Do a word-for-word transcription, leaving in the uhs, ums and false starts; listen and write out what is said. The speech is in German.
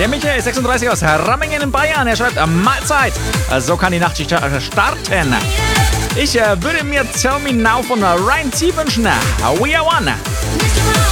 Der Michael, sechsunddreißig, aus Rammingen in Bayern. Er schreibt, Mahlzeit. So kann die Nachtschicht starten. Ich äh, würde mir Tell Me Now von Ryan T wünschen. We are one.